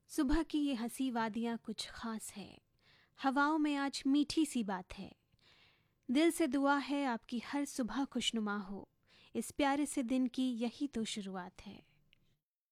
सुबह की ये हंसी वादियाँ कुछ खास है, हवाओं में आज मीठी सी बात है। दिल से दुआ है आपकी हर सुबह खुशनुमा हो, इस प्यारे से दिन की यही तो शुरुआत है।